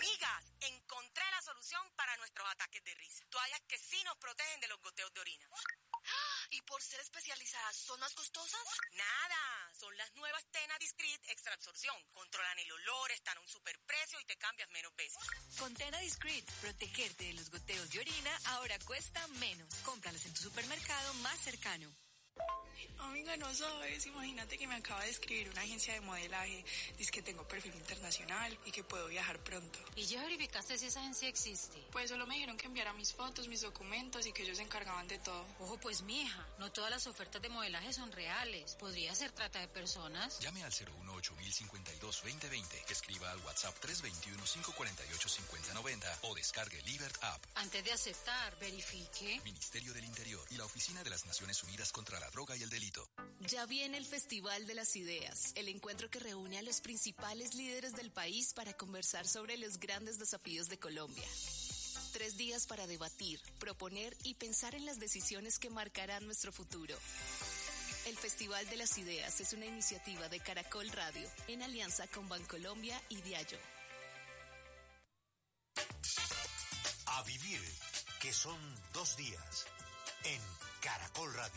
Amigas, encontré la solución para nuestros ataques de risa. Toallas que sí nos protegen de los goteos de orina. ¿Y por ser especializadas, son más costosas? Nada, son las nuevas Tena Discreet Extra Absorción. Controlan el olor, están a un superprecio y te cambias menos veces. Con Tena Discreet, protegerte de los goteos de orina ahora cuesta menos. Cómpralas en tu supermercado más cercano. Amiga, no sabes, imagínate que me acaba de escribir una agencia de modelaje, dice que tengo perfil internacional y que puedo viajar pronto. ¿Y ya verificaste si esa agencia existe? Pues solo me dijeron que enviara mis fotos, mis documentos y que ellos se encargaban de todo. Ojo pues, mija, no todas las ofertas de modelaje son reales. Podría ser trata de personas. Llame al 018-052-2020, escriba al WhatsApp 321-548-5090 o descargue Libert App. Antes de aceptar, verifique. Ministerio del Interior y la Oficina de las Naciones Unidas contra la Droga y el Delito. Ya viene el Festival de las Ideas, el encuentro que reúne a los principales líderes del país para conversar sobre los grandes desafíos de Colombia. 3 días para debatir, proponer y pensar en las decisiones que marcarán nuestro futuro. El Festival de las Ideas es una iniciativa de Caracol Radio en alianza con Bancolombia y Diallo. A vivir, que son 2 días, en Caracol Radio.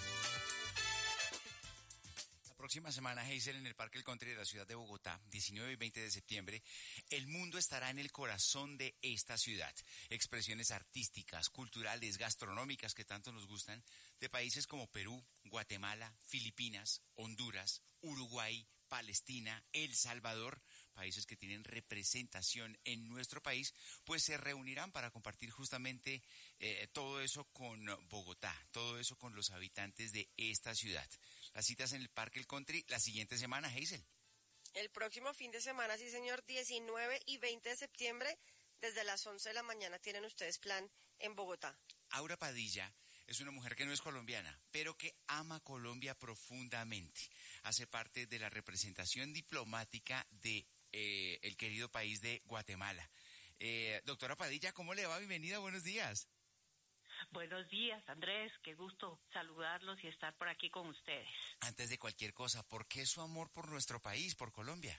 La próxima semana, Hazel, en el Parque El Country de la ciudad de Bogotá, 19 y 20 de septiembre, el mundo estará en el corazón de esta ciudad. Expresiones artísticas, culturales, gastronómicas que tanto nos gustan, de países como Perú, Guatemala, Filipinas, Honduras, Uruguay, Palestina, El Salvador, países que tienen representación en nuestro país, pues se reunirán para compartir justamente todo eso con Bogotá, todo eso con los habitantes de esta ciudad. Las citas en el Parque El Country la siguiente semana, Hazel. El próximo fin de semana, sí señor, 19 y 20 de septiembre, desde las 11 de la mañana tienen ustedes plan en Bogotá. Aura Padilla es una mujer que no es colombiana, pero que ama Colombia profundamente. Hace parte de la representación diplomática de el querido país de Guatemala. Doctora Padilla, ¿cómo le va? Bienvenida, buenos días. Buenos días, Andrés, qué gusto saludarlos y estar por aquí con ustedes. Antes de cualquier cosa, ¿por qué su amor por nuestro país, por Colombia?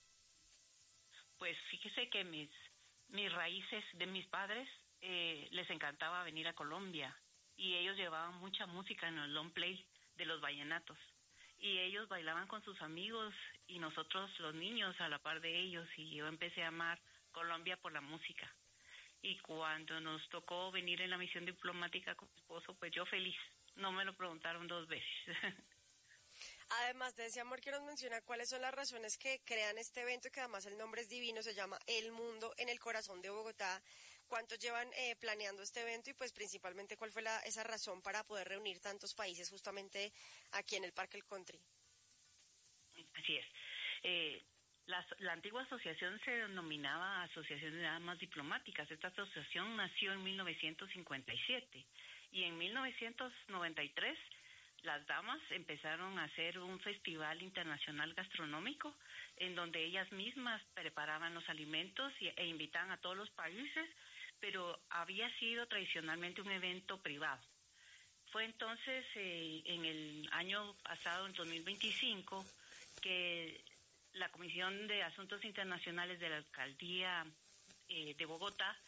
Pues fíjese que mis raíces de mis padres les encantaba venir a Colombia y ellos llevaban mucha música en el long play de los vallenatos y ellos bailaban con sus amigos y nosotros los niños a la par de ellos, y yo empecé a amar Colombia por la música. Y cuando nos tocó venir en la misión diplomática con mi esposo, pues yo feliz. No me lo preguntaron 2 veces. Además de ese amor que nos menciona, ¿cuáles son las razones que crean este evento? Que además el nombre es divino, se llama El Mundo en el Corazón de Bogotá. ¿Cuántos llevan planeando este evento? Y pues principalmente, ¿cuál fue esa razón para poder reunir tantos países justamente aquí en el Parque El Country? Así es. La antigua asociación se denominaba Asociación de Damas Diplomáticas. Esta asociación nació en 1957 y en 1993 las damas empezaron a hacer un festival internacional gastronómico en donde ellas mismas preparaban los alimentos e invitaban a todos los países, pero había sido tradicionalmente un evento privado. Fue entonces en el año pasado, en 2025, que la Comisión de Asuntos Internacionales de la Alcaldía de Bogotá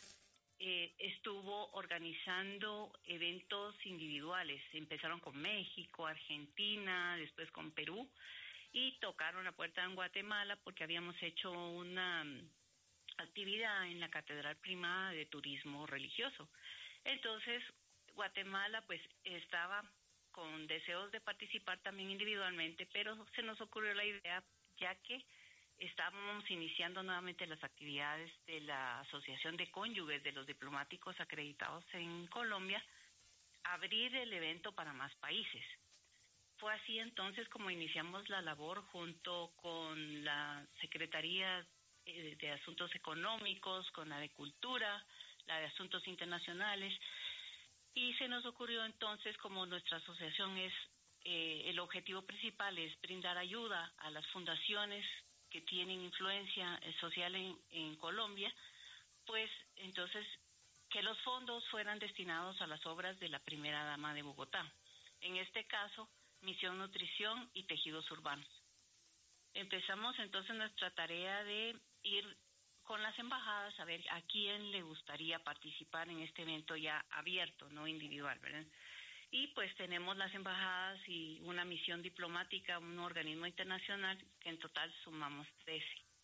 estuvo organizando eventos individuales. Empezaron con México, Argentina, después con Perú, y tocaron la puerta en Guatemala porque habíamos hecho una actividad en la Catedral Primada de Turismo Religioso. Entonces, Guatemala pues estaba con deseos de participar también individualmente, pero se nos ocurrió la idea, ya que estábamos iniciando nuevamente las actividades de la Asociación de Cónyuges de los Diplomáticos Acreditados en Colombia, abrir el evento para más países. Fue así entonces como iniciamos la labor junto con la Secretaría de Asuntos Económicos, con la de Cultura, la de Asuntos Internacionales, y se nos ocurrió entonces, como nuestra asociación es, el objetivo principal es brindar ayuda a las fundaciones que tienen influencia social en Colombia, pues entonces que los fondos fueran destinados a las obras de la primera dama de Bogotá. En este caso, Misión Nutrición y Tejidos Urbanos. Empezamos entonces nuestra tarea de ir con las embajadas a ver a quién le gustaría participar en este evento ya abierto, no individual, ¿verdad? Y pues tenemos las embajadas y una misión diplomática, un organismo internacional, que en total sumamos 13.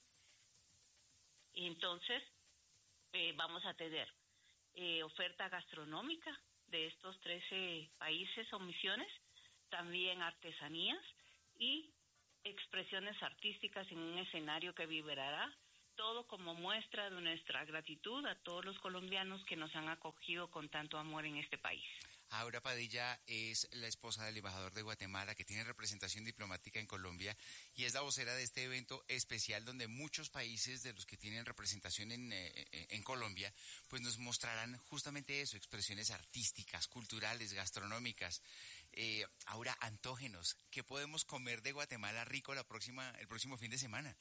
Entonces, vamos a tener oferta gastronómica de estos 13 países o misiones, también artesanías y expresiones artísticas en un escenario que vibrará, todo como muestra de nuestra gratitud a todos los colombianos que nos han acogido con tanto amor en este país. Aura Padilla es la esposa del embajador de Guatemala, que tiene representación diplomática en Colombia y es la vocera de este evento especial donde muchos países de los que tienen representación en Colombia pues nos mostrarán justamente eso, expresiones artísticas, culturales, gastronómicas. Aura, antógenos, ¿qué podemos comer de Guatemala rico el próximo fin de semana?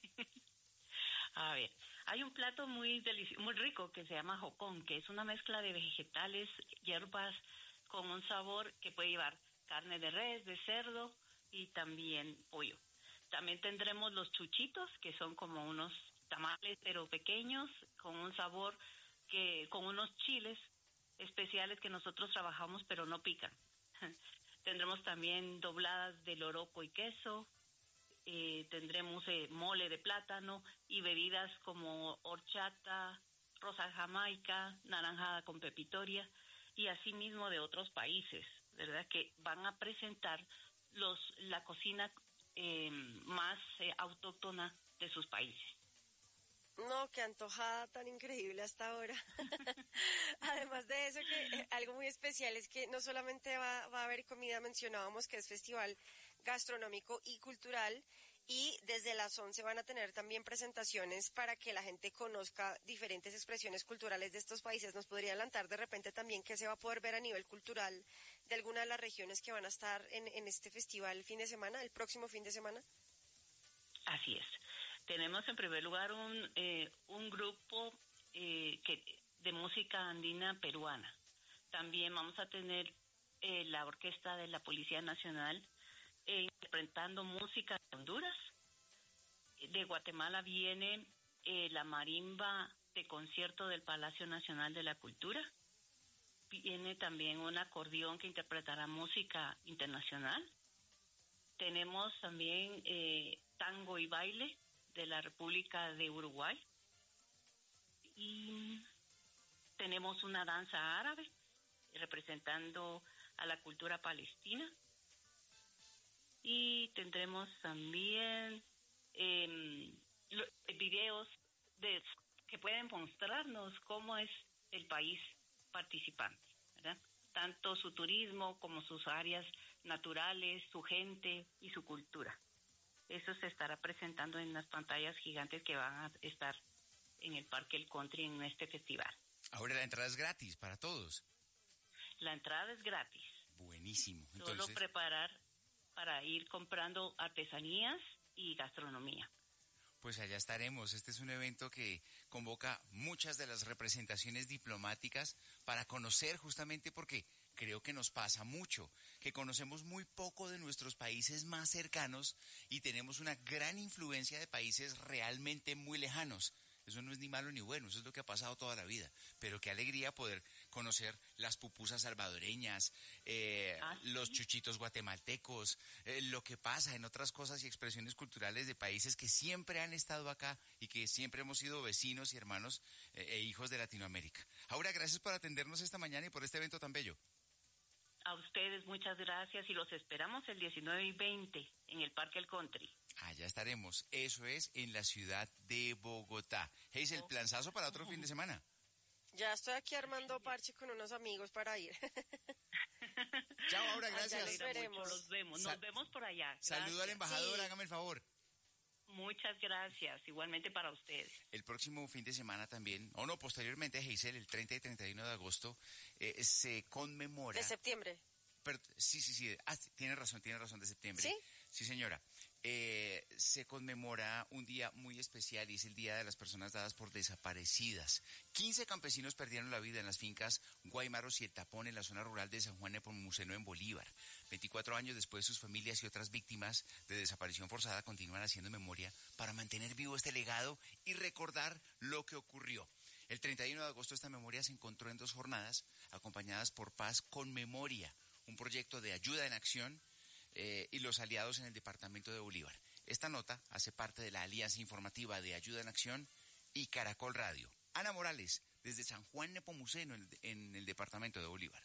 A ver, hay un plato muy rico que se llama jocón, que es una mezcla de vegetales, hierbas, con un sabor que puede llevar carne de res, de cerdo y también pollo. También tendremos los chuchitos, que son como unos tamales pero pequeños, con un sabor con unos chiles especiales que nosotros trabajamos pero no pican. Tendremos también dobladas de loroco y queso, tendremos mole de plátano y bebidas como horchata, rosa jamaica, naranjada con pepitoria, y asimismo de otros países, ¿verdad? Que van a presentar la cocina más autóctona de sus países. No, qué antojada tan increíble hasta ahora. Además de eso, que algo muy especial es que no solamente va a haber comida, mencionábamos que es festival gastronómico y cultural, y desde las 11 van a tener también presentaciones para que la gente conozca diferentes expresiones culturales de estos países. ¿Nos podría adelantar de repente también qué se va a poder ver a nivel cultural de alguna de las regiones que van a estar en este festival el próximo fin de semana? Así es. Tenemos en primer lugar un grupo de música andina peruana. También vamos a tener la orquesta de la Policía Nacional interpretando música de Honduras. De Guatemala viene la marimba de concierto del Palacio Nacional de la Cultura. Viene también un acordeón que interpretará música internacional. Tenemos también tango y baile de la República de Uruguay. Y tenemos una danza árabe representando a la cultura palestina. Y tendremos también videos que pueden mostrarnos cómo es el país participante, ¿verdad? Tanto su turismo como sus áreas naturales, su gente y su cultura. Eso se estará presentando en las pantallas gigantes que van a estar en el Parque El Country en este festival. Ahora la entrada es gratis para todos. La entrada es gratis. Buenísimo. Entonces, solo preparar para ir comprando artesanías y gastronomía. Pues allá estaremos. Este es un evento que convoca muchas de las representaciones diplomáticas para conocer, justamente porque creo que nos pasa mucho, que conocemos muy poco de nuestros países más cercanos y tenemos una gran influencia de países realmente muy lejanos. Eso no es ni malo ni bueno, eso es lo que ha pasado toda la vida. Pero qué alegría poder conocer las pupusas salvadoreñas, los chuchitos guatemaltecos, lo que pasa en otras cosas y expresiones culturales de países que siempre han estado acá y que siempre hemos sido vecinos y hermanos e hijos de Latinoamérica. Aura, gracias por atendernos esta mañana y por este evento tan bello. A ustedes muchas gracias y los esperamos el 19 y 20 en el Parque El Country. Allá estaremos. Eso es en la ciudad de Bogotá. Hazel, el planzazo para otro fin de semana. Ya estoy aquí armando parche con unos amigos para ir. Chao, Aura, gracias. Nos vemos por allá. Saludo al embajador, hágame el favor. Muchas gracias, igualmente para ustedes. El próximo fin de semana también, posteriormente, Hazel, el 30 y 31 de agosto, se conmemora... ¿De septiembre? Sí. Tiene razón, de septiembre. ¿Sí? Sí, señora. se conmemora un día muy especial y es el Día de las Personas Dadas por Desaparecidas. 15 campesinos perdieron la vida en las fincas Guaymaros y El Tapón en la zona rural de San Juan Nepomuceno en Bolívar. 24 años después, sus familias y otras víctimas de desaparición forzada continúan haciendo memoria para mantener vivo este legado y recordar lo que ocurrió. El 31 de agosto esta memoria se encontró en 2 jornadas acompañadas por Paz con Memoria, un proyecto de ayuda en acción y los aliados en el departamento de Bolívar. Esta nota hace parte de la alianza informativa de Ayuda en Acción y Caracol Radio. Ana Morales, desde San Juan Nepomuceno, en el departamento de Bolívar.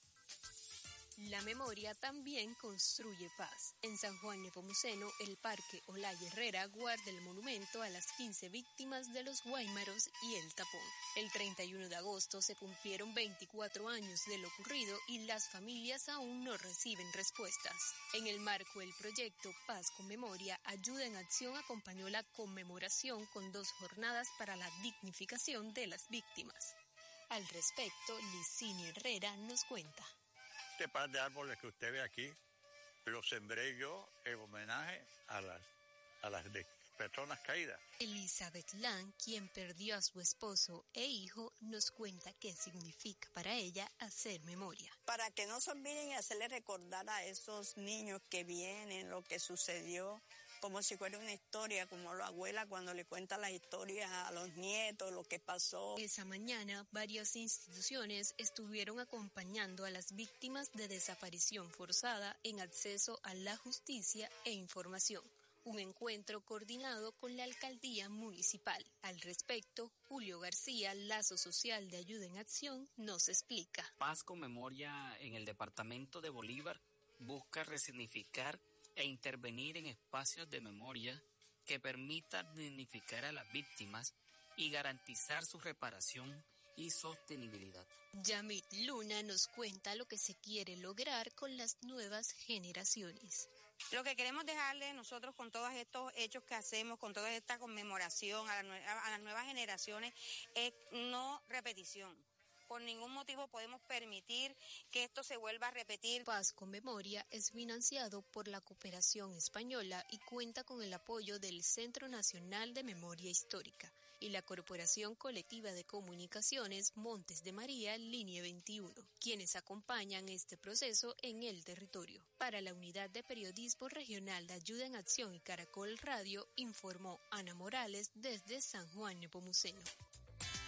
La memoria también construye paz. En San Juan Nepomuceno, el Parque Olaya Herrera guarda el monumento a las 15 víctimas de los Guaymaros y El Tapón. El 31 de agosto se cumplieron 24 años de lo ocurrido y las familias aún no reciben respuestas. En el marco del proyecto Paz con Memoria, Ayuda en Acción acompañó la conmemoración con 2 jornadas para la dignificación de las víctimas. Al respecto, Licini Herrera nos cuenta. Este par de árboles que usted ve aquí, los sembré yo en homenaje a las personas caídas. Elizabeth Lang, quien perdió a su esposo e hijo, nos cuenta qué significa para ella hacer memoria. Para que no se olviden y hacerle recordar a esos niños que vienen lo que sucedió, como si fuera una historia, como la abuela cuando le cuenta las historias a los nietos, lo que pasó. Esa mañana, varias instituciones estuvieron acompañando a las víctimas de desaparición forzada en acceso a la justicia e información. Un encuentro coordinado con la Alcaldía Municipal. Al respecto, Julio García, Lazo Social de Ayuda en Acción, nos explica. Paz con Memoria en el departamento de Bolívar busca resignificar e intervenir en espacios de memoria que permitan dignificar a las víctimas y garantizar su reparación y sostenibilidad. Yamit Luna nos cuenta lo que se quiere lograr con las nuevas generaciones. Lo que queremos dejarle nosotros con todos estos hechos que hacemos, con toda esta conmemoración a las nuevas generaciones, es no repetición. Por ningún motivo podemos permitir que esto se vuelva a repetir. Paz con Memoria es financiado por la Cooperación Española y cuenta con el apoyo del Centro Nacional de Memoria Histórica y la Corporación Colectiva de Comunicaciones Montes de María, Línea 21, quienes acompañan este proceso en el territorio. Para la Unidad de Periodismo Regional de Ayuda en Acción y Caracol Radio, informó Ana Morales desde San Juan Nepomuceno.